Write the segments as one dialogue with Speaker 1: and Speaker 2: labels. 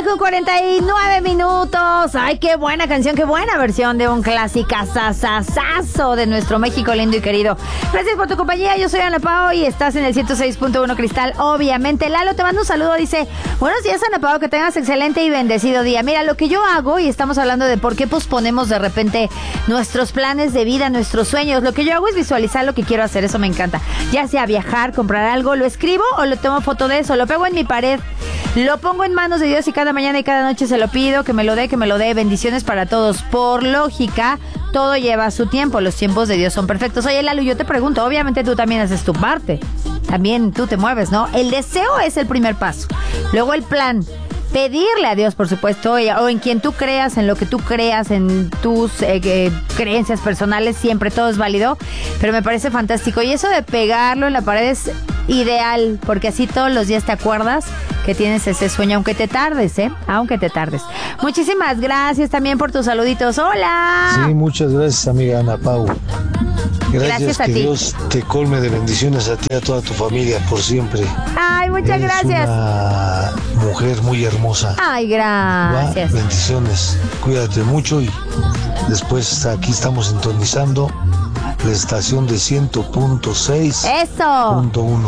Speaker 1: con 49 minutos. Ay, qué buena canción, qué buena versión de un clasicazazazazo de nuestro México lindo y querido. Gracias por tu compañía, yo soy Ana Pao y estás en el 106.1 Cristal, obviamente. Lalo te mando un saludo, dice: buenos días, Ana Pao, que tengas excelente y bendecido día. Mira, lo que yo hago, y estamos hablando de por qué posponemos de repente nuestros planes de vida, nuestros sueños, lo que yo hago es visualizar lo que quiero hacer, eso me encanta. Ya sea viajar, comprar algo, lo escribo o lo tomo foto de eso, lo pego en mi pared, lo pongo en manos de Dios y cada mañana y cada noche se lo pido, que me lo dé, bendiciones para todos. Por lógica, todo lleva su tiempo, los tiempos de Dios son perfectos. Oye, Lalo, yo te pregunto, obviamente tú también haces tu parte, también tú te mueves, ¿no? El deseo es el primer paso, luego el plan, pedirle a Dios, por supuesto, o en quien tú creas, en lo que tú creas, en tus creencias personales, siempre todo es válido, pero me parece fantástico. Y eso de pegarlo en la pared es ideal, porque así todos los días te acuerdas que tienes ese sueño, aunque te tardes, aunque te tardes. Muchísimas gracias también por tus saluditos. ¡Hola!
Speaker 2: Sí, muchas gracias, amiga Ana Pau. Gracias
Speaker 1: a
Speaker 2: que
Speaker 1: ti.
Speaker 2: Dios te colme de bendiciones a ti y a toda tu familia por siempre.
Speaker 1: Ay, muchas gracias.
Speaker 2: Una mujer muy hermosa.
Speaker 1: Ay, gracias.
Speaker 2: Va, bendiciones. Cuídate mucho y después aquí estamos sintonizando la estación de 100.6.
Speaker 1: Eso.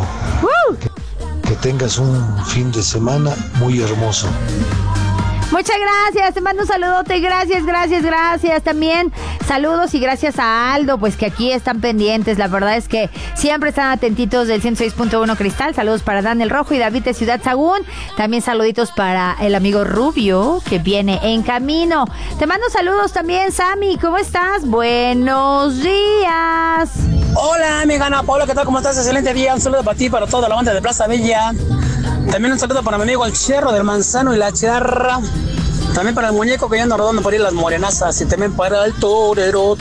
Speaker 2: Que tengas un fin de semana muy hermoso.
Speaker 1: Muchas gracias, te mando un saludote, gracias. También saludos y gracias a Aldo, pues que aquí están pendientes. La verdad es que siempre están atentitos del 106.1 Cristal. Saludos para Dan el Rojo y David de Ciudad Sagún. También saluditos para el amigo Rubio, que viene en camino. Te mando saludos también, Sammy, ¿cómo estás? Buenos días.
Speaker 3: Hola, amiga Ana Paula, ¿qué tal? ¿Cómo estás? Excelente día. Un saludo para ti, para toda la banda de Plaza Bella. También un saludo para mi amigo el Cherro del Manzano y la Charra. También para el muñeco que ya anda rodando por ahí las morenazas. Y también para el torero.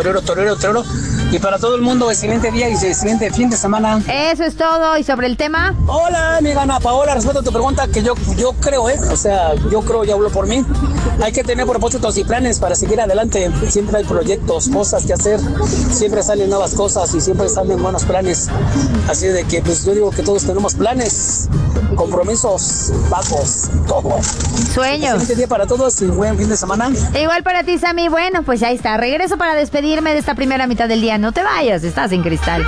Speaker 3: Y para todo el mundo, excelente día y excelente fin de semana.
Speaker 1: Eso es todo. ¿Y sobre el tema?
Speaker 3: Hola, amiga Ana Paola, respeto a tu pregunta, que yo creo, o sea, yo creo, ya hablo por mí. Hay que tener propósitos y planes para seguir adelante. Siempre hay proyectos, cosas que hacer. Siempre salen nuevas cosas y siempre salen buenos planes. Así de que, pues, yo digo que todos tenemos planes, compromisos, pagos, todo.
Speaker 1: Sueños.
Speaker 3: Excelente día para todos y buen fin de semana.
Speaker 1: Igual para ti, Sammy. Bueno, pues ahí está. Regreso para despedirme de esta primera mitad del día. No te vayas, estás en Cristal.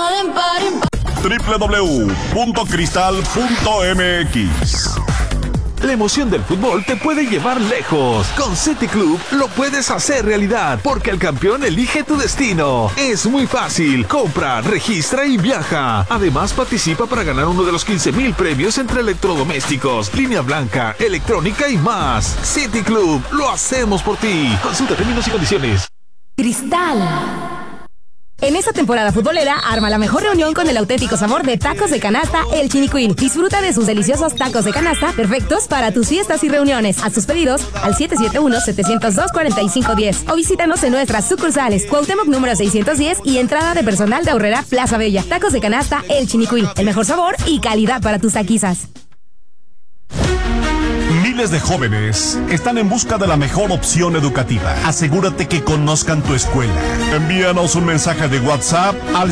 Speaker 4: www.cristal.mx. La emoción del fútbol te puede llevar lejos. Con City Club lo puedes hacer realidad, porque el campeón elige tu destino. Es muy fácil. Compra, registra y viaja. Además, participa para ganar uno de los 15,000 premios entre electrodomésticos, línea blanca, electrónica y más. City Club, lo hacemos por ti. Consulta términos y condiciones.
Speaker 5: Cristal. En esta temporada futbolera, arma la mejor reunión con el auténtico sabor de tacos de canasta El Chinicuil. Disfruta de sus deliciosos tacos de canasta, perfectos para tus fiestas y reuniones. Haz tus pedidos al 771-702-4510 o visítanos en nuestras sucursales Cuauhtémoc número 610 y entrada de personal de Aurrera Plaza Bella. Tacos de canasta El Chinicuil, el mejor sabor y calidad para tus taquizas.
Speaker 6: Miles de jóvenes están en busca de la mejor opción educativa. Asegúrate que conozcan tu escuela. Envíanos un mensaje de WhatsApp al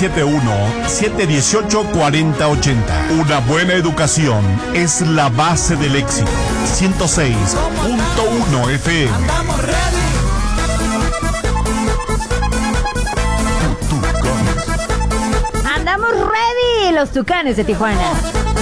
Speaker 6: 771-718-4080. Una buena educación es la base del éxito. 106.1 FM.
Speaker 7: Andamos ready.
Speaker 1: Andamos ready, los Tucanes de Tijuana.